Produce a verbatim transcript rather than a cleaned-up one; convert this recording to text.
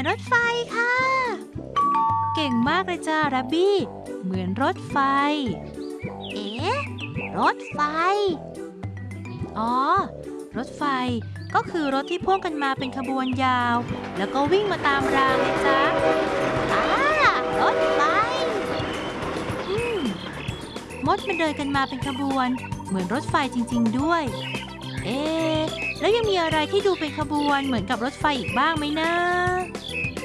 อนรถไฟค่ะเก่งมากเลยจ้ารับบี้เหมือนรถไฟเอ๊ะรถไฟอ๋อรถไฟก็คือรถที่พ่วงกันมาเป็นขบวนยาวแล้วก็วิ่งมาตามรางเลยจ้าอ่ารถไฟอืมมดมันเดินกันมาเป็นขบวนเหมือนรถไฟจริงๆด้วยเอ๊ะแล้วยังมีอะไรที่ดูเป็นขบวนเหมือนกับรถไฟอีกบ้างไหมนะ